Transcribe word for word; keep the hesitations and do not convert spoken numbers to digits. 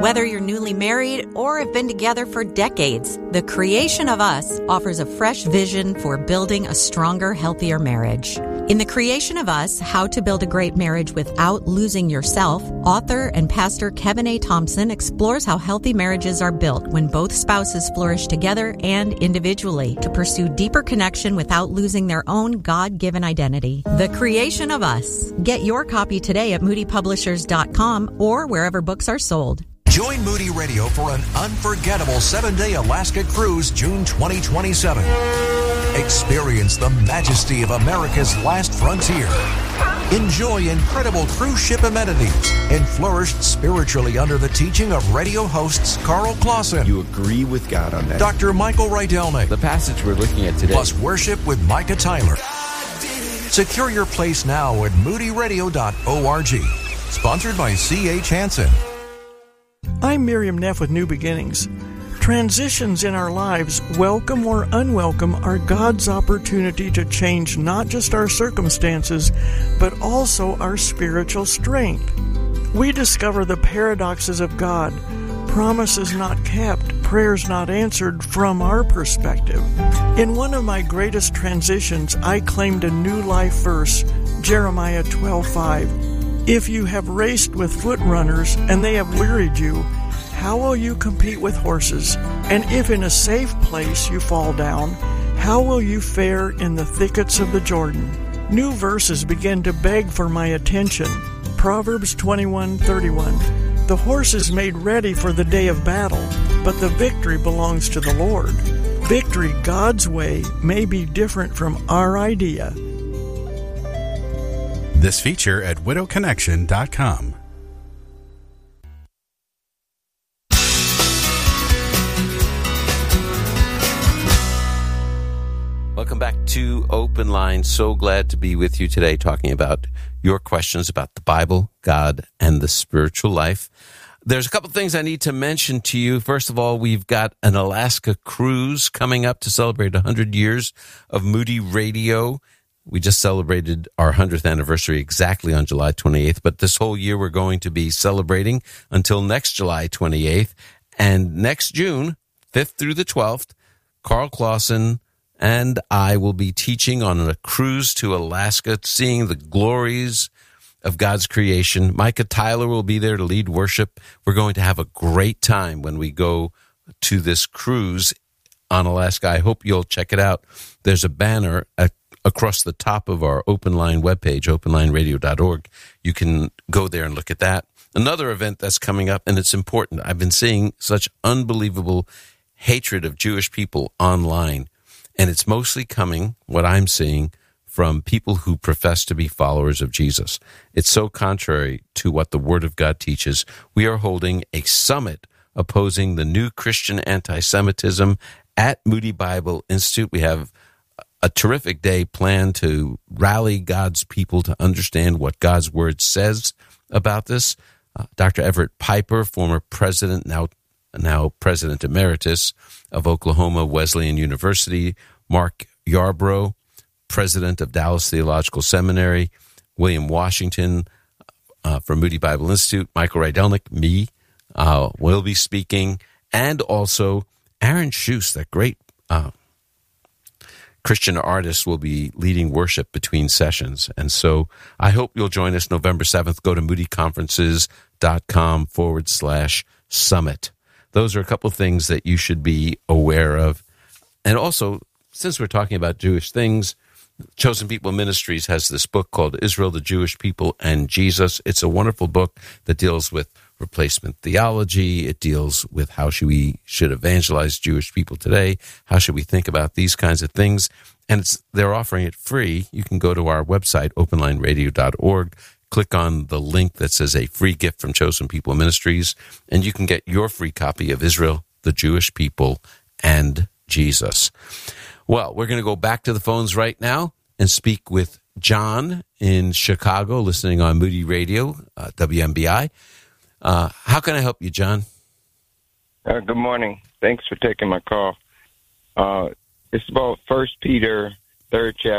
Whether you're newly married or have been together for decades, The Creation of Us offers a fresh vision for building a stronger, healthier marriage. In The Creation of Us, How to Build a Great Marriage Without Losing Yourself, author and pastor Kevin A. Thompson explores how healthy marriages are built when both spouses flourish together and individually to pursue deeper connection without losing their own God-given identity. The Creation of Us. Get your copy today at moody publishers dot com or wherever books are sold. Join Moody Radio for an unforgettable seven-day Alaska cruise June twenty twenty-seven. Experience the majesty of America's last frontier. Enjoy incredible cruise ship amenities and flourish spiritually under the teaching of radio hosts Carl Clausen. You agree with God on that. Doctor Michael Rydelnik. The passage we're looking at today. Plus worship with Micah Tyler. Secure your place now at moody radio dot org. Sponsored by C H Hansen. I'm Miriam Neff with New Beginnings. Transitions in our lives, welcome or unwelcome, are God's opportunity to change not just our circumstances, but also our spiritual strength. We discover the paradoxes of God, promises not kept, prayers not answered from our perspective. In one of my greatest transitions, I claimed a new life verse, Jeremiah twelve five. If you have raced with foot runners and they have wearied you, how will you compete with horses? And if in a safe place you fall down, how will you fare in the thickets of the Jordan? New verses begin to beg for my attention. Proverbs twenty-one thirty-one. The horse is made ready for the day of battle, but the victory belongs to the Lord. Victory God's way may be different from our idea. This feature at widow connection dot com. Welcome back to Open Line. So glad to be with you today talking about your questions about the Bible, God, and the spiritual life. There's a couple things I need to mention to you. First of all, we've got an Alaska cruise coming up to celebrate one hundred years of Moody Radio. We just celebrated our one hundredth anniversary exactly on July twenty-eighth, but this whole year we're going to be celebrating until next July twenty-eighth. And next June, fifth through the twelfth, Carl Clausen and I will be teaching on a cruise to Alaska, seeing the glories of God's creation. Micah Tyler will be there to lead worship. We're going to have a great time when we go to this cruise on Alaska. I hope you'll check it out. There's a banner at across the top of our Open Line webpage, open line radio dot org. You can go there and look at that. Another event that's coming up, and it's important. I've been seeing such unbelievable hatred of Jewish people online, and it's mostly coming, what I'm seeing, from people who profess to be followers of Jesus. It's so contrary to what the Word of God teaches. We are holding a summit opposing the new Christian anti-Semitism at Moody Bible Institute. We have a terrific day planned to rally God's people to understand what God's Word says about this. Uh, Doctor Everett Piper, former president, now now president emeritus of Oklahoma Wesleyan University, Mark Yarbrough, president of Dallas Theological Seminary, William Washington uh, from Moody Bible Institute, Michael Rydelnik, me, uh, will be speaking, and also Aaron Schuss, that great uh Christian artists, will be leading worship between sessions. And so I hope you'll join us November seventh. Go to moody conferences dot com forward slash summit. Those are a couple of things that you should be aware of. And also, since we're talking about Jewish things, Chosen People Ministries has this book called Israel, the Jewish People, and Jesus. It's a wonderful book that deals with replacement theology. It deals with how should we should evangelize Jewish people today. How should we think about these kinds of things? And it's, they're offering it free. You can go to our website, open line radio dot org, click on the link that says a free gift from Chosen People Ministries, and you can get your free copy of Israel, the Jewish People, and Jesus. Well, we're going to go back to the phones right now and speak with John in Chicago, listening on Moody Radio, uh, W M B I. Uh, how can I help you, John? Uh, good morning. Thanks for taking my call. Uh, it's about First Peter, third chapter.